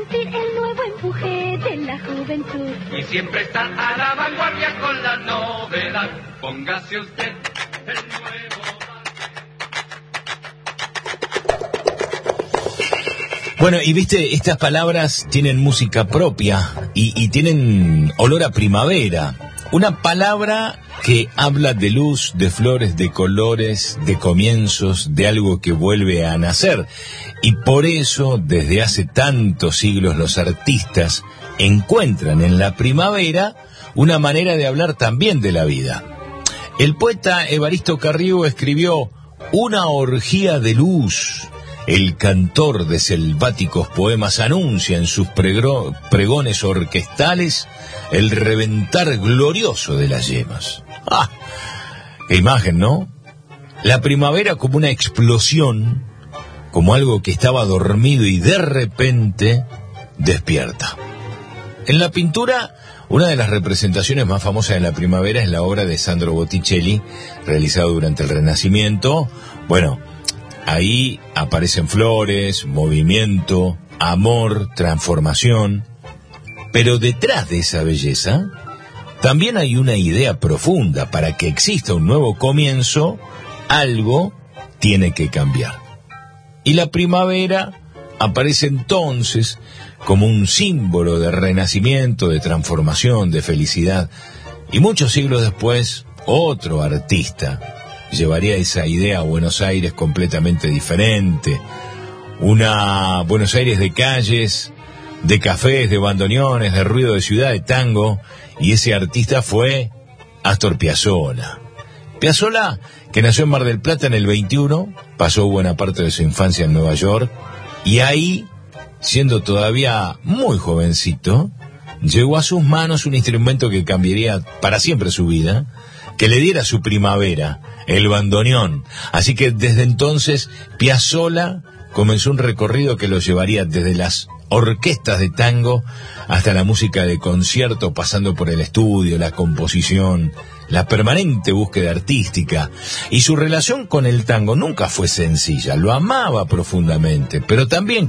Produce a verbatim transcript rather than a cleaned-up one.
sentir el nuevo empuje de la juventud. Y siempre está a la vanguardia con la novedad. Póngase usted el nuevo. Bueno, y viste, estas palabras tienen música propia y, y tienen olor a primavera. Una palabra que habla de luz, de flores, de colores, de comienzos, de algo que vuelve a nacer. Y por eso, desde hace tantos siglos, los artistas encuentran en la primavera una manera de hablar también de la vida. El poeta Evaristo Carrió escribió Una orgía de luz. El cantor de selváticos poemas anuncia en sus pregro- pregones orquestales el reventar glorioso de las yemas. ¡Ah! ¡Qué imagen!, ¿no? La primavera como una explosión, como algo que estaba dormido y de repente despierta. En la pintura, una de las representaciones más famosas de la primavera es la obra de Sandro Botticelli, realizada durante el Renacimiento. Bueno, ahí aparecen flores, movimiento, amor, transformación. Pero detrás de esa belleza, también hay una idea profunda. Para que exista un nuevo comienzo, algo tiene que cambiar. Y la primavera aparece entonces como un símbolo de renacimiento, de transformación, de felicidad. Y muchos siglos después, otro artista llevaría esa idea a Buenos Aires completamente diferente. Una Buenos Aires de calles, de cafés, de bandoneones, de ruido de ciudad, de tango. Y ese artista fue Astor Piazzolla. Piazzolla, que nació en Mar del Plata en el veintiuno, pasó buena parte de su infancia en Nueva York, y ahí, siendo todavía muy jovencito, llegó a sus manos un instrumento que cambiaría para siempre su vida, que le diera su primavera, el bandoneón. Así que desde entonces Piazzolla comenzó un recorrido que lo llevaría desde las orquestas de tango hasta la música de concierto, pasando por el estudio, la composición, la permanente búsqueda artística. Y su relación con el tango nunca fue sencilla, lo amaba profundamente, pero también